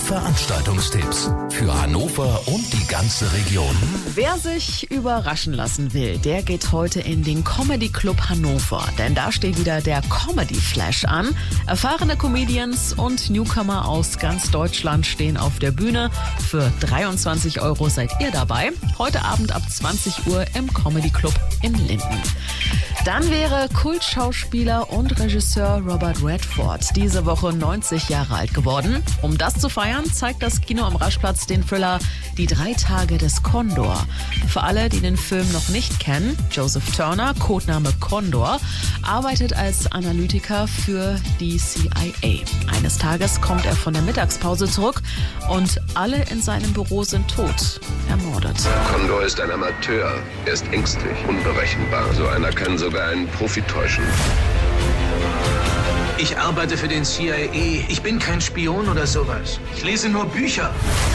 Veranstaltungstipps für Hannover und die ganze Region. Wer sich überraschen lassen will, der geht heute in den Comedy Club Hannover. Denn da steht wieder der Comedy Flash an. Erfahrene Comedians und Newcomer aus ganz Deutschland stehen auf der Bühne. Für 23 € seid ihr dabei. Heute Abend ab 20 Uhr im Comedy Club in Linden. Dann wäre Kultschauspieler und Regisseur Robert Redford diese Woche 90 Jahre alt geworden. Um das zu feiern, zeigt das Kino am Raschplatz den Thriller Die 3 Tage des Kondor. Für alle, die den Film noch nicht kennen, Joseph Turner, Codename Condor, arbeitet als Analytiker für die CIA. Eines Tages kommt er von der Mittagspause zurück und alle in seinem Büro sind tot, ermordet. Condor ist ein Amateur. Er ist ängstlich, unberechenbar. So einer kann sogar einen Profi täuschen. Ich arbeite für den CIA. Ich bin kein Spion oder sowas. Ich lese nur Bücher.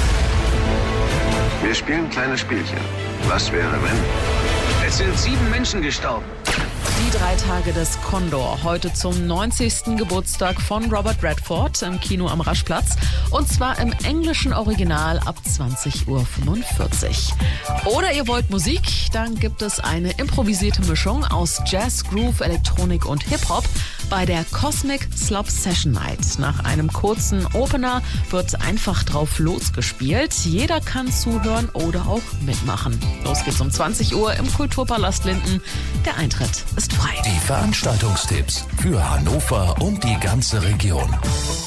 Wir spielen kleine Spielchen. Was wäre, wenn? Es sind 7 Menschen gestorben. Die 3 Tage des Kondor, heute zum 90. Geburtstag von Robert Redford im Kino am Raschplatz. Und zwar im englischen Original ab 20:45 Uhr. Oder ihr wollt Musik, dann gibt es eine improvisierte Mischung aus Jazz, Groove, Elektronik und Hip-Hop bei der Cosmic Slop Session Night. Nach einem kurzen Opener wird einfach drauf losgespielt. Jeder kann zuhören oder auch mitmachen. Los geht's um 20 Uhr im Kulturpalast Linden. Der Eintritt ist frei. Die Veranstaltungstipps für Hannover und die ganze Region.